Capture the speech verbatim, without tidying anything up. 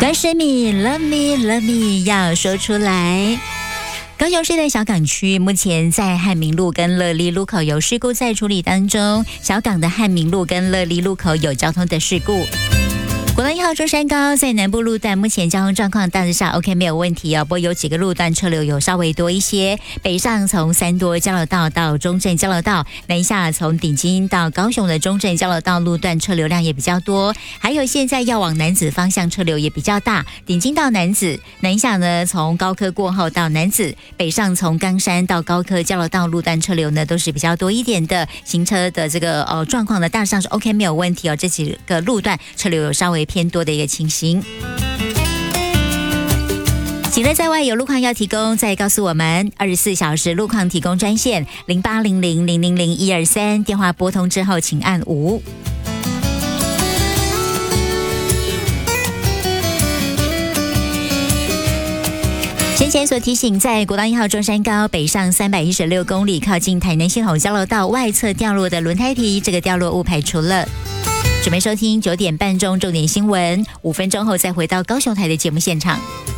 Trust me, love me, love me， 要说出来。高雄市的小港区目前在汉明路跟乐利路口有事故在处理当中，小港的汉明路跟乐利路口有交通的事故。国道一号中山高在南部路段，目前交通状况大致上 OK 没有问题哦，不过有几个路段车流有稍微多一些。北上从三多交流道到中正交流道，南下从顶金到高雄的中正交流道路段车流量也比较多。还有现在要往楠梓方向车流也比较大，顶金到楠梓，南下呢从高科过后到楠梓，北上从冈山到高科交流道路段车流呢都是比较多一点的，行车的这个呃状况呢大致上是 OK 没有问题哦，这几个路段车流有稍微偏多的一个情形。行人在外有路况要提供，再告诉我们二十四小时路况提供专线零八零零零零零一二三，电话拨通之后请按五。先前所提醒，在国道一号中山高北上三百一十六公里，靠近台南系统交流道外侧掉落的轮胎皮，这个掉落物排除了。准备收听九点半钟重点新闻，五分钟后再回到高雄台的节目现场。